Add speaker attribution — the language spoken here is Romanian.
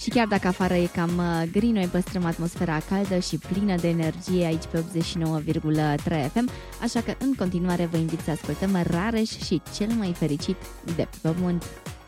Speaker 1: Și chiar dacă afară e cam gri, noi păstrăm atmosfera caldă și plină de energie aici pe 89,3 FM, așa că în continuare vă invit să ascultăm Rareș și cel mai fericit de pe pământ.